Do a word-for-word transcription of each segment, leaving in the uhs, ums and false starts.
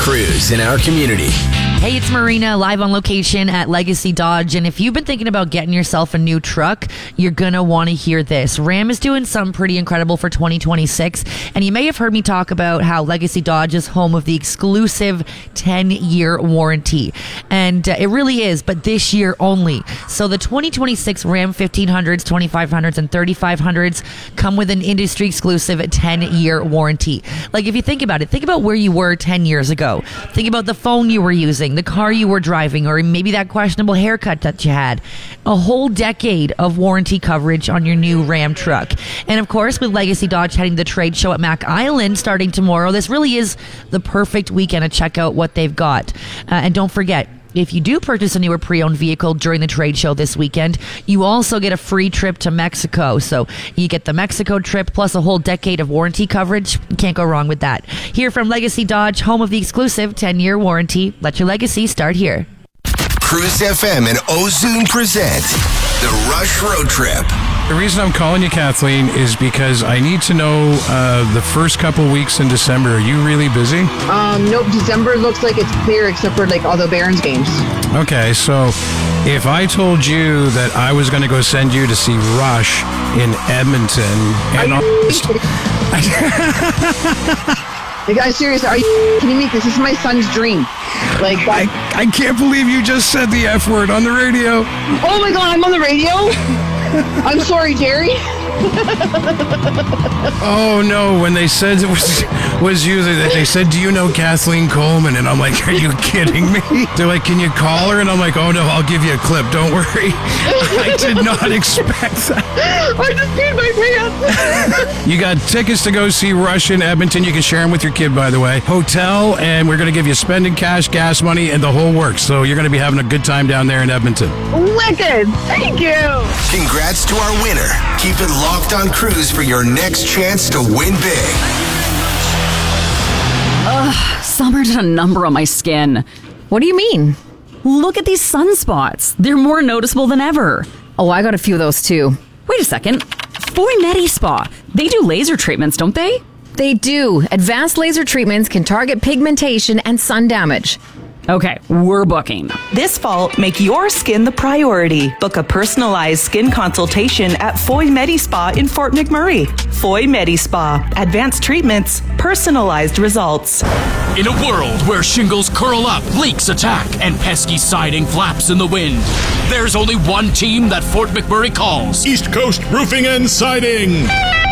Cruz in our community. Hey, it's Marina, live on location at Legacy Dodge. And if you've been thinking about getting yourself a new truck, you're going to want to hear this. Ram is doing something pretty incredible for twenty twenty-six. And you may have heard me talk about how Legacy Dodge is home of the exclusive ten-year warranty. And uh, it really is, but this year only. So the twenty twenty-six Ram fifteen hundreds, twenty-five hundreds, and thirty-five hundreds come with an industry-exclusive ten-year warranty. Like, if you think about it, think about where you were ten years ago. Think about the phone you were using, the car you were driving, or maybe that questionable haircut that you had. A whole decade of warranty coverage on your new Ram truck. And of course, with Legacy Dodge heading to the trade show at Mac Island starting tomorrow, this really is the perfect weekend to check out what they've got. Uh, and don't forget, if you do purchase a newer pre-owned vehicle during the trade show this weekend, you also get a free trip to Mexico. So you get the Mexico trip plus a whole decade of warranty coverage. You can't go wrong with that. Here from Legacy Dodge, home of the exclusive ten-year warranty. Let your legacy start here. Cruz F M and Ozune present the Rush Road Trip. The reason I'm calling you, Kathleen, is because I need to know uh, the first couple weeks in December. Are you really busy? Um, nope, December looks like it's clear except for like all the Barons games. Okay, so if I told you that I was going to go send you to see Rush in Edmonton, and Are you Like, I'm serious. Are you kidding me? This is my son's dream. Like, I, I can't believe you just said the F word on the radio. Oh my God, I'm on the radio? I'm sorry, Jerry. Oh no, when they said it was was you, they said, do you know Kathleen Coleman? And I'm like, are you kidding me? They're like, can you call her? And I'm like, oh no, I'll give you a clip, don't worry. I did not expect that. I just peed my pants. You got tickets to go see Rush in Edmonton. You can share them with your kid, by the way. Hotel, and we're going to give you spending cash, gas money, and the whole works. So you're going to be having a good time down there in Edmonton. Wicked. Thank you. Congrats to our winner. Keep it locked on Cruz for your next chance to win big. Ugh, summer did a number on my skin. What do you mean? Look at these sunspots. They're more noticeable than ever. Oh, I got a few of those too. Wait a second. Foy Medi Spa. They do laser treatments, don't they? They do. Advanced laser treatments can target pigmentation and sun damage. Okay, we're booking. This fall, make your skin the priority. Book a personalized skin consultation at Foy Medi Spa in Fort McMurray. Foy Medi Spa. Advanced treatments, personalized results. In a world where shingles curl up, leaks attack, and pesky siding flaps in the wind, there's only one team that Fort McMurray calls East Coast Roofing and Siding.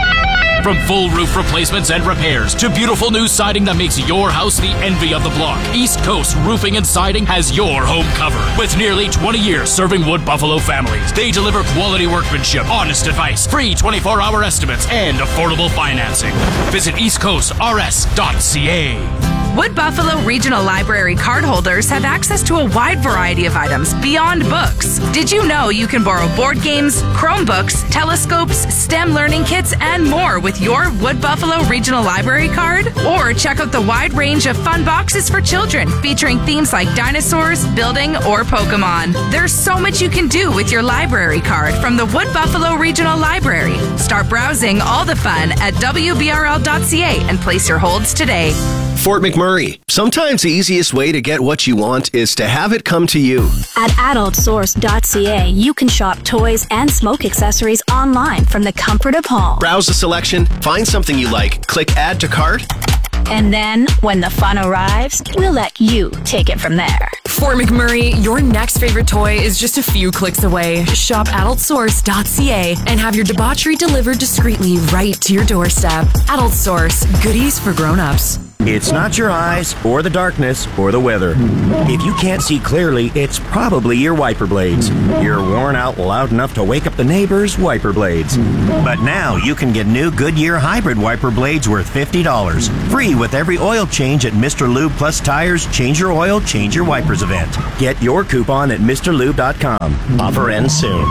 From full roof replacements and repairs to beautiful new siding that makes your house the envy of the block, East Coast Roofing and Siding has your home covered. With nearly twenty years serving Wood Buffalo families, they deliver quality workmanship, honest advice, free twenty-four hour estimates, and affordable financing. Visit east coast r s dot c a. Wood Buffalo Regional Library cardholders have access to a wide variety of items beyond books. Did you know you can borrow board games, Chromebooks, telescopes, STEM learning kits, and more with your Wood Buffalo Regional Library card? Or check out the wide range of fun boxes for children featuring themes like dinosaurs, building, or Pokemon. There's so much you can do with your library card from the Wood Buffalo Regional Library. Start browsing all the fun at w b r l dot c a and place your holds today. Fort McMurray. Sometimes the easiest way to get what you want is to have it come to you. At adult source dot c a, you can shop toys and smoke accessories online from the comfort of home. Browse the selection, find something you like, click add to cart. And then, when the fun arrives, we'll let you take it from there. Fort McMurray, your next favorite toy is just a few clicks away. Shop adult source dot c a and have your debauchery delivered discreetly right to your doorstep. Adult Source, goodies for grown-ups. It's not your eyes, or the darkness, or the weather. If you can't see clearly, it's probably your wiper blades. You're worn out loud enough to wake up the neighbors' wiper blades. But now you can get new Goodyear hybrid wiper blades worth fifty dollars. Free with every oil change at Mister Lube Plus Tires Change Your Oil, Change Your Wipers event. Get your coupon at Mr Lube dot com. Offer ends soon.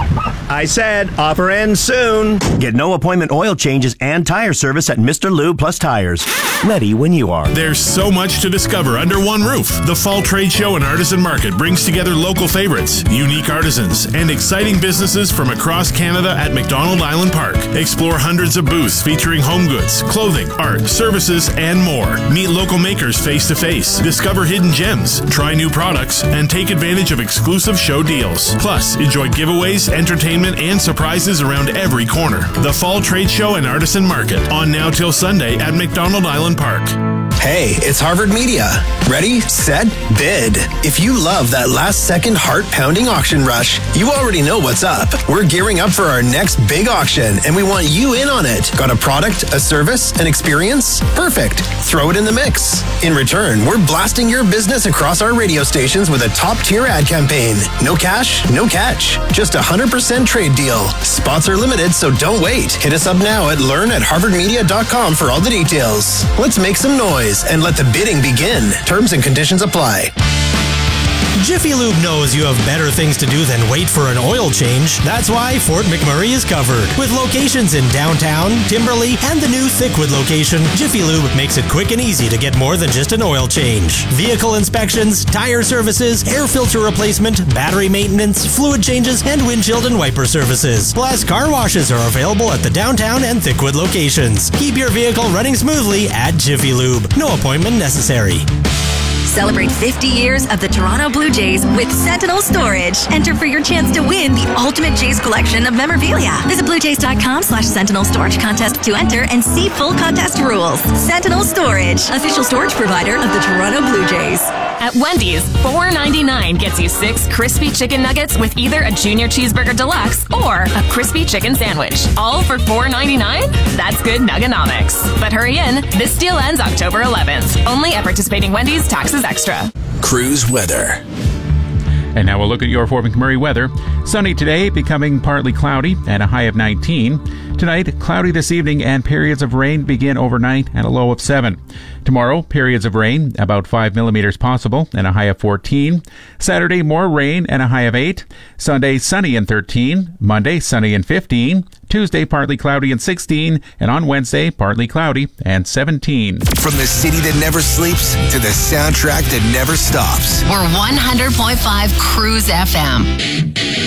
I said offer ends soon. Get no appointment oil changes and tire service at Mister Lube Plus Tires. Ready when you are. There's so much to discover under one roof. The Fall Trade Show and Artisan Market brings together local favorites, unique artisans, and exciting businesses from across Canada at McDonald Island Park. Explore hundreds of booths featuring home goods, clothing, art, services, and more. Meet local makers face to face. Discover hidden gems, try new products, and take advantage of exclusive show deals. Plus, enjoy giveaways, entertainment, and surprises around every corner. The Fall Trade Show and Artisan Market, on now till Sunday at McDonald Island Park. Hey, it's Harvard Media. Ready, set, bid. If you love that last second heart-pounding auction rush, you already know what's up. We're gearing up for our next big auction, and we want you in on it. Got a product, a service, an experience? Perfect. Throw it in the mix. In return, we're blasting your business across our radio stations with a top-tier ad campaign. No cash, no catch. Just a one hundred percent trade deal. Spots are limited, so don't wait. Hit us up now at learn at harvard media dot com for all the details. Let's make some noise and let the bidding begin. Terms and conditions apply. Jiffy Lube knows you have better things to do than wait for an oil change. That's why Fort McMurray is covered. With locations in downtown, Timberley, and the new Thickwood location, Jiffy Lube makes it quick and easy to get more than just an oil change. Vehicle inspections, tire services, air filter replacement, battery maintenance, fluid changes, and windshield and wiper services. Plus, car washes are available at the downtown and Thickwood locations. Keep your vehicle running smoothly at Jiffy Lube. No appointment necessary. Celebrate fifty years of the Toronto Blue Jays with Sentinel Storage. Enter for your chance to win the ultimate Jays collection of memorabilia. Visit bluejays.com slash Sentinel Storage Contest to enter and see full contest rules. Sentinel Storage, official storage provider of the Toronto Blue Jays. At Wendy's, four dollars and ninety-nine cents gets you six crispy chicken nuggets with either a Junior Cheeseburger Deluxe or a crispy chicken sandwich. All for four dollars and ninety-nine cents? That's good nuggonomics. But hurry in, this deal ends October eleventh. Only at participating Wendy's, taxes extra. Cruise weather. And now we'll look at your Fort McMurray weather. Sunny today, becoming partly cloudy and a high of nineteen. Tonight, cloudy this evening and periods of rain begin overnight and a low of seven. Tomorrow, periods of rain, about five millimeters possible and a high of fourteen. Saturday, more rain and a high of eight. Sunday, sunny and thirteen. Monday, sunny and fifteen. Tuesday, partly cloudy and sixteen. And on Wednesday, partly cloudy and seventeen. From the city that never sleeps to the soundtrack that never stops. We're one hundred point five Cruise F M.